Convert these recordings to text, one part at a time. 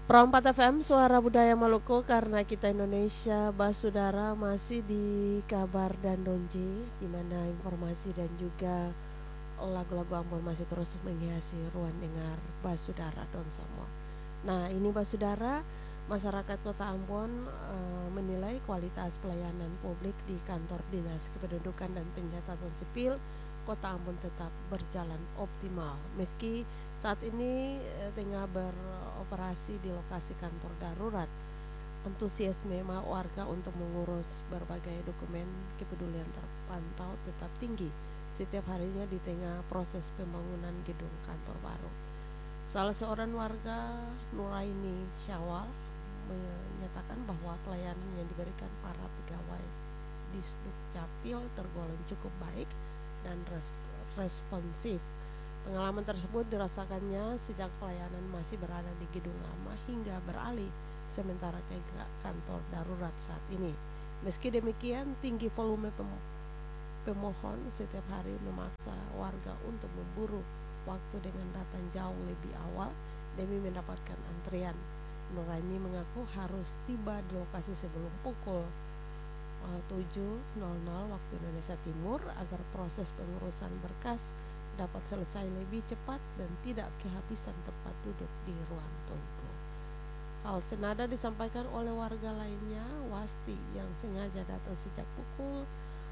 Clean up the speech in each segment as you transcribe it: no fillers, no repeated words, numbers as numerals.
Pro 4 FM Suara Budaya Maluku, karena kita Indonesia. Basudara masih di kabar dan donji, di mana informasi dan juga lagu-lagu Ambon masih terus menghiasi ruang dengar Basudara don semua. Nah, ini Basudara, masyarakat Kota Ambon menilai kualitas pelayanan publik di kantor Dinas Kependudukan dan Pencatatan Sipil Kota Ambon tetap berjalan optimal meski saat ini tengah beroperasi di lokasi kantor darurat. Antusiasme warga untuk mengurus berbagai dokumen kepedulian terpantau tetap tinggi setiap harinya di tengah proses pembangunan gedung kantor baru. Salah seorang warga, Nuraini Syawal, menyatakan bahwa pelayanan yang diberikan para pegawai di Dukcapil tergolong cukup baik dan responsif. Pengalaman tersebut dirasakannya sejak pelayanan masih berada di gedung lama hingga beralih sementara ke kantor darurat saat ini. Meski demikian, tinggi volume pemohon setiap hari memaksa warga untuk memburu waktu dengan datang jauh lebih awal demi mendapatkan antrian. Nuraini mengaku harus tiba di lokasi sebelum pukul 7.00 waktu Indonesia Timur agar proses pengurusan berkas dapat selesai lebih cepat dan tidak kehabisan tempat duduk di ruang tunggu. Hal senada disampaikan oleh warga lainnya, Wasti, yang sengaja datang sejak pukul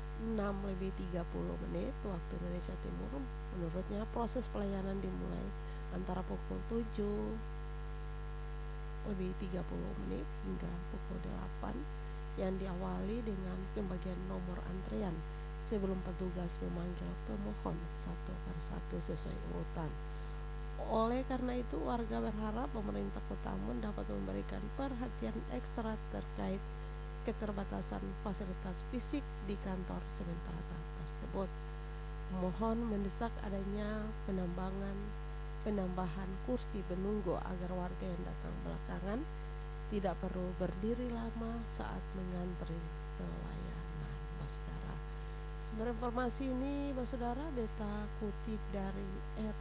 6:30 waktu Indonesia Timur. Menurutnya proses pelayanan dimulai antara pukul 7:30 hingga pukul 8 yang diawali dengan pembagian nomor antrian sebelum petugas memanggil pemohon satu persatu sesuai urutan. Oleh karena itu, warga berharap pemerintah Kota Ambon dapat memberikan perhatian ekstra terkait keterbatasan fasilitas fisik di kantor sementara tersebut. Pemohon mendesak adanya penambahan kursi penunggu agar warga yang datang belakangan tidak perlu berdiri lama saat mengantri pelayanan. Saudara, sumber informasi ini Saudara beta kutip dari